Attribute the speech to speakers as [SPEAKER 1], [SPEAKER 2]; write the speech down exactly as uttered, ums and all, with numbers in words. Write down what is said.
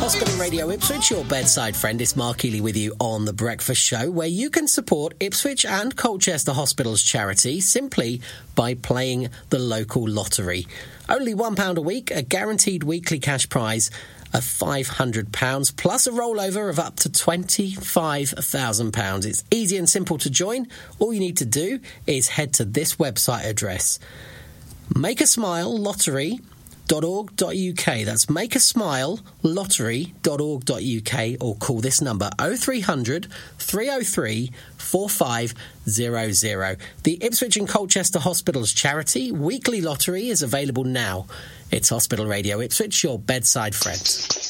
[SPEAKER 1] Hospital Radio Ipswich, your bedside friend. It's Mark Healy with you on The Breakfast Show, where you can support Ipswich and Colchester Hospitals charity simply by playing the local lottery. Only one pound a week, a guaranteed weekly cash prize of five hundred pounds, plus a rollover of up to twenty-five thousand pounds. It's easy and simple to join. All you need to do is head to this website address, make a smile lottery dot org dot U K. That's make a smile lottery dot org dot U K, or call this number oh three hundred, three oh three, four five zero zero. The Ipswich and Colchester Hospitals charity weekly lottery is available now. It's Hospital Radio Ipswich, your bedside friend.